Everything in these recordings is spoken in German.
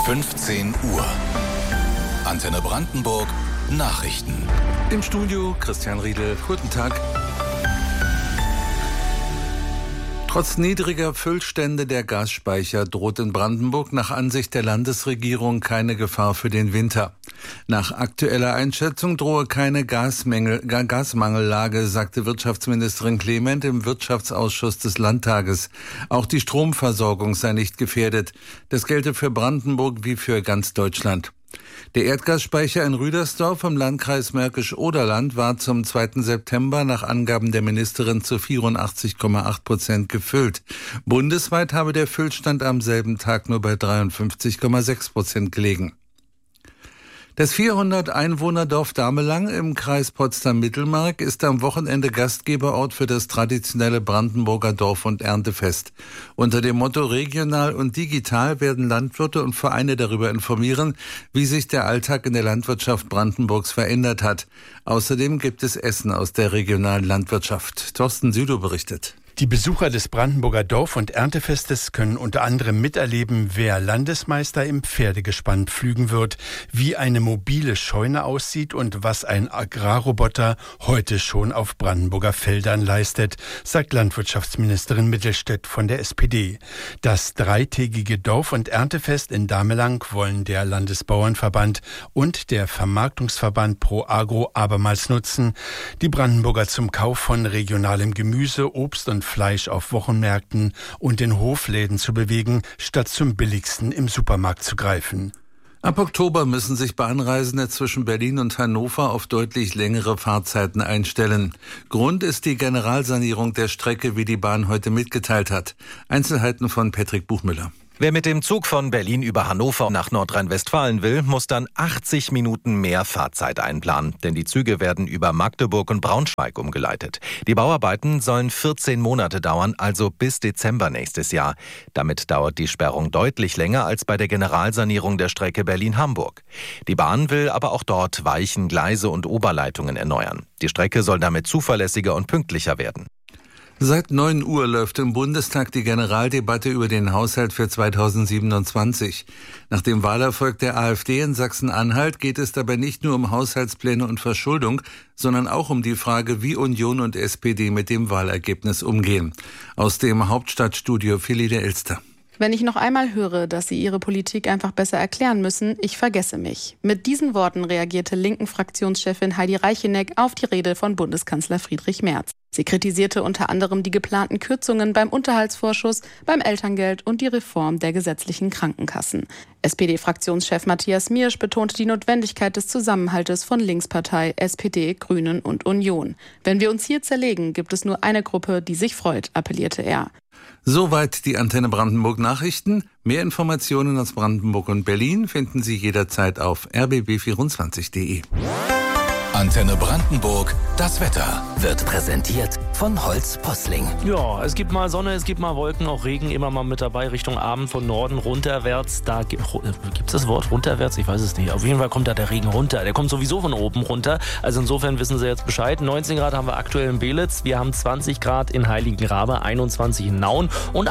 15 Uhr. Antenne Brandenburg Nachrichten. Im Studio Christian Riedel. Guten Tag. Trotz niedriger Füllstände der Gasspeicher droht in Brandenburg nach Ansicht der Landesregierung keine Gefahr für den Winter. Nach aktueller Einschätzung drohe keine Gasmangellage, sagte Wirtschaftsministerin Clement im Wirtschaftsausschuss des Landtages. Auch die Stromversorgung sei nicht gefährdet. Das gelte für Brandenburg wie für ganz Deutschland. Der Erdgasspeicher in Rüdersdorf im Landkreis Märkisch-Oderland war zum 2. September nach Angaben der Ministerin zu 84,8% gefüllt. Bundesweit habe der Füllstand am selben Tag nur bei 53,6% gelegen. Das 400-Einwohner-Dorf Damelang im Kreis Potsdam-Mittelmark ist am Wochenende Gastgeberort für das traditionelle Brandenburger Dorf- und Erntefest. Unter dem Motto Regional und Digital werden Landwirte und Vereine darüber informieren, wie sich der Alltag in der Landwirtschaft Brandenburgs verändert hat. Außerdem gibt es Essen aus der regionalen Landwirtschaft. Thorsten Südow berichtet. Die Besucher des Brandenburger Dorf- und Erntefestes können unter anderem miterleben, wer Landesmeister im Pferdegespann pflügen wird, wie eine mobile Scheune aussieht und was ein Agrarroboter heute schon auf Brandenburger Feldern leistet, sagt Landwirtschaftsministerin Mittelstädt von der SPD. Das dreitägige Dorf- und Erntefest in Damelang wollen der Landesbauernverband und der Vermarktungsverband Pro Agro abermals nutzen, die Brandenburger zum Kauf von regionalem Gemüse, Obst und Fleisch auf Wochenmärkten und in Hofläden zu bewegen, statt zum billigsten im Supermarkt zu greifen. Ab Oktober müssen sich Bahnreisende zwischen Berlin und Hannover auf deutlich längere Fahrzeiten einstellen. Grund ist die Generalsanierung der Strecke, wie die Bahn heute mitgeteilt hat. Einzelheiten von Patrick Buchmüller. Wer mit dem Zug von Berlin über Hannover nach Nordrhein-Westfalen will, muss dann 80 Minuten mehr Fahrzeit einplanen. Denn die Züge werden über Magdeburg und Braunschweig umgeleitet. Die Bauarbeiten sollen 14 Monate dauern, also bis Dezember nächstes Jahr. Damit dauert die Sperrung deutlich länger als bei der Generalsanierung der Strecke Berlin-Hamburg. Die Bahn will aber auch dort Weichen, Gleise und Oberleitungen erneuern. Die Strecke soll damit zuverlässiger und pünktlicher werden. Seit 9 Uhr läuft im Bundestag die Generaldebatte über den Haushalt für 2027. Nach dem Wahlerfolg der AfD in Sachsen-Anhalt geht es dabei nicht nur um Haushaltspläne und Verschuldung, sondern auch um die Frage, wie Union und SPD mit dem Wahlergebnis umgehen. Aus dem Hauptstadtstudio Philide Elster. Wenn ich noch einmal höre, dass Sie Ihre Politik einfach besser erklären müssen, ich vergesse mich. Mit diesen Worten reagierte Linken-Fraktionschefin Heidi Reicheneck auf die Rede von Bundeskanzler Friedrich Merz. Sie kritisierte unter anderem die geplanten Kürzungen beim Unterhaltsvorschuss, beim Elterngeld und die Reform der gesetzlichen Krankenkassen. SPD-Fraktionschef Matthias Miersch betonte die Notwendigkeit des Zusammenhaltes von Linkspartei, SPD, Grünen und Union. Wenn wir uns hier zerlegen, gibt es nur eine Gruppe, die sich freut, appellierte er. Soweit die Antenne Brandenburg Nachrichten. Mehr Informationen aus Brandenburg und Berlin finden Sie jederzeit auf rbb24.de. Antenne Brandenburg, das Wetter. Wird präsentiert von Holz Posling. Ja, es gibt mal Sonne, es gibt mal Wolken, auch Regen immer mal mit dabei, Richtung Abend von Norden runterwärts. Da gibt's das Wort runterwärts? Ich weiß es nicht. Auf jeden Fall kommt da der Regen runter. Der kommt sowieso von oben runter. Also insofern wissen Sie jetzt Bescheid. 19 Grad haben wir aktuell in Belitz. Wir haben 20 Grad in Heiligenrabe, 21 in Nauen und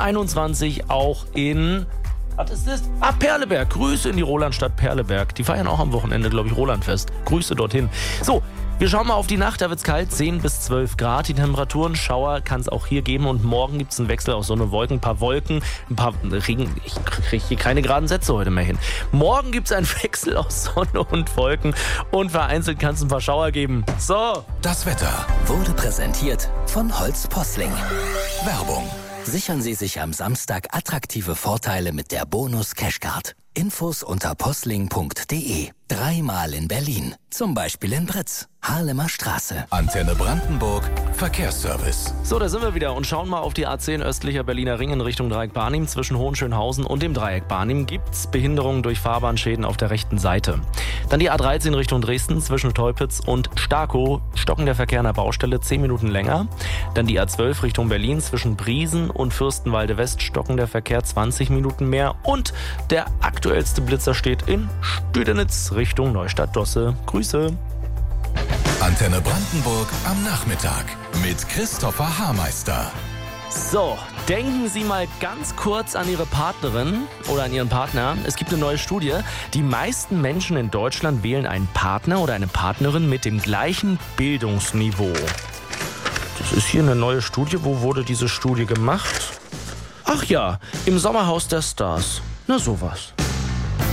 21 auch in... Was ist das? Perleberg. Grüße in die Rolandstadt Perleberg. Die feiern auch am Wochenende, glaube ich, Rolandfest. Grüße dorthin. So, wir schauen mal auf die Nacht. Da wird es kalt, 10 bis 12 Grad. Die Temperaturen, Schauer kann es auch hier geben. Und morgen gibt es einen Wechsel aus Sonne, Wolken, ein paar Regen. Ich kriege hier keine geraden Sätze heute mehr hin. Morgen gibt es einen Wechsel aus Sonne und Wolken. Und vereinzelt kann es ein paar Schauer geben. So. Das Wetter wurde präsentiert von Holz Posling. Werbung. Sichern Sie sich am Samstag attraktive Vorteile mit der Bonus Cashcard. Infos unter posling.de. 3-mal in Berlin. Zum Beispiel in Britz, Harlemer Straße. Antenne Brandenburg, Verkehrsservice. So, da sind wir wieder und schauen mal auf die A10 östlicher Berliner Ring in Richtung Dreieck Barnim. Zwischen Hohenschönhausen und dem Dreieck Barnim gibt's Behinderungen durch Fahrbahnschäden auf der rechten Seite. Dann die A13 Richtung Dresden zwischen Teupitz und Starkow. Stocken der Verkehr an der Baustelle 10 Minuten länger. Dann die A12 Richtung Berlin zwischen Briesen und Fürstenwalde West. Stocken der Verkehr 20 Minuten mehr. Und der aktuellste Blitzer steht in Stüdenitz Richtung Neustadt-Dosse. Grüße. Antenne Brandenburg am Nachmittag mit Christopher Haarmeister. So, denken Sie mal ganz kurz an Ihre Partnerin oder an Ihren Partner. Es gibt eine neue Studie. Die meisten Menschen in Deutschland wählen einen Partner oder eine Partnerin mit dem gleichen Bildungsniveau. Das ist hier eine neue Studie. Wo wurde diese Studie gemacht? Ach ja, im Sommerhaus der Stars. Na sowas.